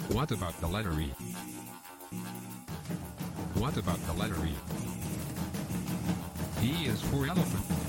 What about the letter E? What about the letter E? E is for elephant.